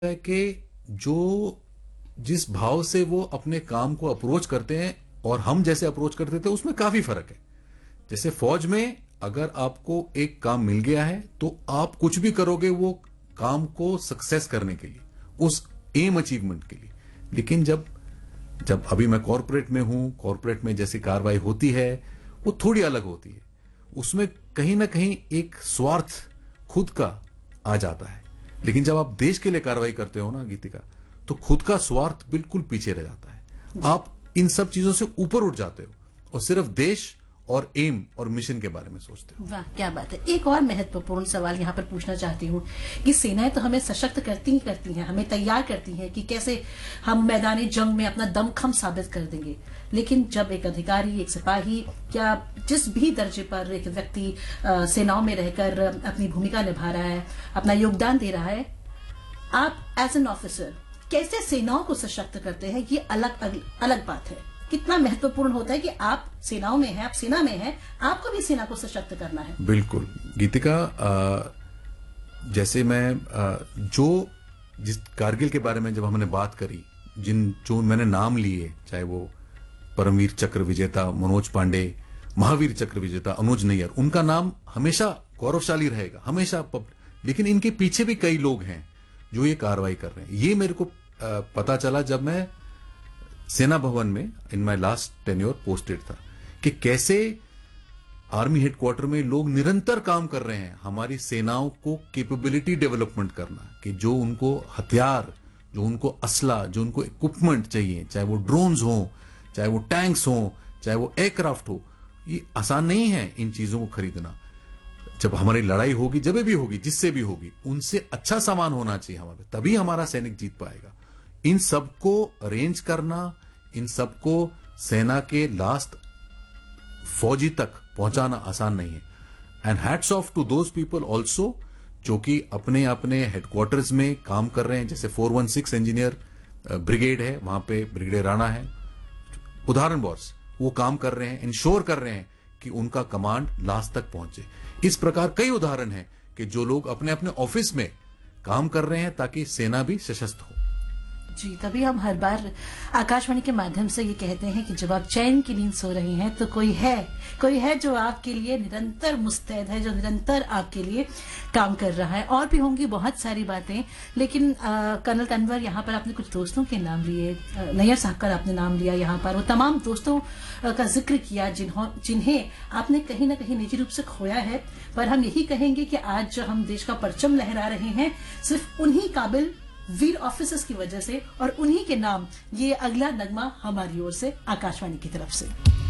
है कि जो जिस भाव से वो अपने काम को अप्रोच करते हैं और हम जैसे अप्रोच करते थे उसमें काफी फर्क है। जैसे फौज में अगर आपको एक काम मिल गया है तो आप कुछ भी करोगे वो काम को सक्सेस करने के लिए, उस एम अचीवमेंट के लिए। लेकिन जब जब अभी मैं कॉर्पोरेट में हूं, कॉर्पोरेट में जैसी कार्रवाई होती है वो थोड़ी अलग होती है। उसमें कहीं ना कहीं एक स्वार्थ खुद का आ जाता है। लेकिन जब आप देश के लिए कार्रवाई करते हो ना गीतिका, तो खुद का स्वार्थ बिल्कुल पीछे रह जाता है। आप इन सब चीजों से ऊपर उठ जाते हो और सिर्फ देश और एम और मिशन के बारे में सोचते हो। वाह, क्या बात है। एक और महत्वपूर्ण सवाल यहाँ पर पूछना चाहती हूँ कि सेनाएं तो हमें सशक्त करती ही करती हैं, हमें तैयार करती हैं कि कैसे हम मैदानी जंग में अपना दमखम साबित कर देंगे। लेकिन जब एक अधिकारी, एक सिपाही या जिस भी दर्जे पर एक व्यक्ति सेनाओं में रहकर अपनी भूमिका निभा रहा है, अपना योगदान दे रहा है, आप एज एन ऑफिसर कैसे सेनाओं को सशक्त करते हैं, ये अलग बात है। कितना महत्वपूर्ण होता है कि आप सेनाओं में हैं, आप सेना में हैं, आपको भी सेना को सशक्त करना है। बिल्कुल गीतिका, जैसे मैं जिस कारगिल के बारे में जब हमने बात करी, जो मैंने नाम लिए, चाहे वो परमवीर चक्र विजेता मनोज पांडे, महावीर चक्र विजेता अनुज नैयर, उनका नाम हमेशा गौरवशाली रहेगा, हमेशा। लेकिन इनके पीछे भी कई लोग हैं जो ये कार्रवाई कर रहे हैं। ये मेरे को पता चला जब मैं सेना भवन में in my last tenure posted था, कि कैसे आर्मी हेडक्वार्टर में लोग निरंतर काम कर रहे हैं हमारी सेनाओं को कैपेबिलिटी डेवलपमेंट करना, कि जो उनको हथियार, जो उनको असला, जो उनको इक्विपमेंट चाहिए, चाहे वो ड्रोन्स हो, चाहे वो टैंक्स हो, चाहे वो एयरक्राफ्ट हो, ये आसान नहीं है इन चीजों को खरीदना। जब हमारी लड़ाई होगी, जब भी होगी, जिससे भी होगी, उनसे अच्छा सामान होना चाहिए हमारे, तभी हमारा सैनिक जीत पाएगा। इन सबको अरेंज करना, इन सबको सेना के लास्ट फौजी तक पहुंचाना आसान नहीं है। And hats off to those people also जो कि अपने अपने हेडक्वार्टर्स में काम कर रहे हैं। जैसे 416 इंजीनियर ब्रिगेड है, वहां पे ब्रिगेडियर राणा है, उदाहरण बॉस, वो काम कर रहे हैं, इंश्योर कर रहे हैं कि उनका कमांड लास्ट तक पहुंचे। इस प्रकार कई उदाहरण हैं कि जो लोग अपने अपने ऑफिस में काम कर रहे हैं ताकि सेना भी सशक्त हो। जी, तभी हम हर बार आकाशवाणी के माध्यम से ये कहते हैं कि जब आप चैन की नींद सो रहे हैं तो कोई है जो आपके लिए निरंतर मुस्तैद है, जो निरंतर आपके लिए काम कर रहा है। और भी होंगी बहुत सारी बातें, लेकिन कर्नल तनवर, यहाँ पर आपने कुछ दोस्तों के नाम लिए, नैयर साहब का आपने नाम लिया, यहाँ पर वो तमाम दोस्तों का जिक्र किया जिन्हें आपने कहीं ना कहीं निजी रूप से खोया है। पर हम यही कहेंगे कि आज जो हम देश का परचम लहरा रहे हैं, सिर्फ उन्हीं काबिल वीर ऑफिसर्स की वजह से, और उन्हीं के नाम ये अगला नगमा हमारी ओर से आकाशवाणी की तरफ से।